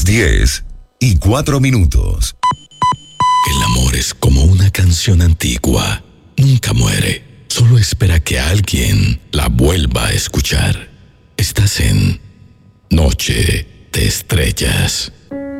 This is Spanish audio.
Las 10:04. El amor es como una canción antigua. Nunca muere. Solo espera que alguien la vuelva a escuchar. Estás en Noche de Estrellas.